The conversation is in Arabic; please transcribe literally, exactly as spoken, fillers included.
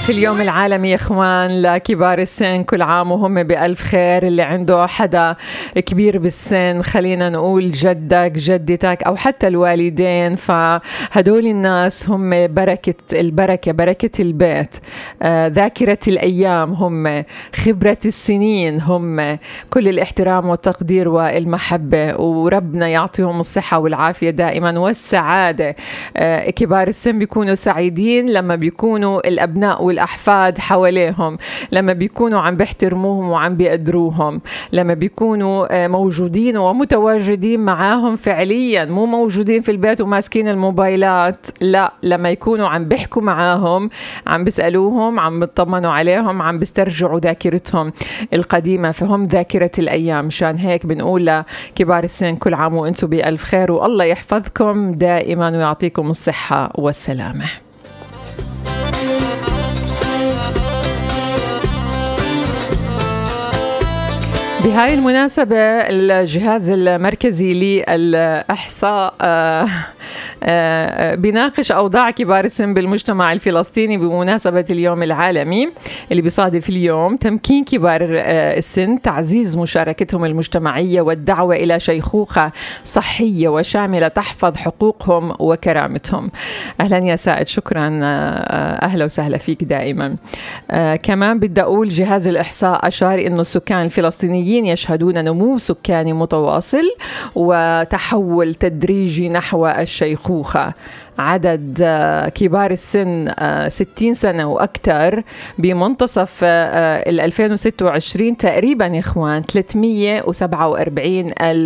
في اليوم العالمي يا إخوان لكبار السن، كل عام وهم بألف خير. اللي عنده حدا كبير بالسن، خلينا نقول جدك جدتك أو حتى الوالدين، فهدول الناس هم بركة البركة، بركة البيت، آه ذاكرة الأيام، هم خبرة السنين، هم كل الاحترام والتقدير والمحبة، وربنا يعطيهم الصحة والعافية دائما والسعادة. آه كبار السن بيكونوا سعيدين لما بيكونوا الأبناء والأحفاد حواليهم، لما بيكونوا عم بيحترموهم وعم بيقدروهم، لما بيكونوا موجودين ومتواجدين معاهم فعليا، مو موجودين في البيت وماسكين الموبايلات، لا، لما يكونوا عم بيحكوا معاهم، عم بيسألوهم، عم بيطمنوا عليهم، عم بيسترجعوا ذاكرتهم القديمة، فهم ذاكرة الأيام. مشان هيك بنقول لكبار السن كل عام وانتم بألف خير، والله يحفظكم دائما ويعطيكم الصحة والسلامة. بهاي المناسبة الجهاز المركزي للإحصاء بيناقش أوضاع كبار السن بالمجتمع الفلسطيني بمناسبة اليوم العالمي اللي بيصادف اليوم. تمكين كبار السن، تعزيز مشاركتهم المجتمعية، والدعوة إلى شيخوخة صحية وشاملة تحفظ حقوقهم وكرامتهم. أهلا يا سائد، شكرا، أهلا وسهلا فيك دائما. كمان بدي أقول جهاز الإحصاء أشار إنه السكان الفلسطينيين يشهدون نمو سكاني متواصل وتحول تدريجي نحو الشيخوخة. عدد كبار السن ستين سنة وأكثر بمنتصف ألفين وستة وعشرين تقريبا يا إخوان ثلاثمية وسبعة وأربعين ألف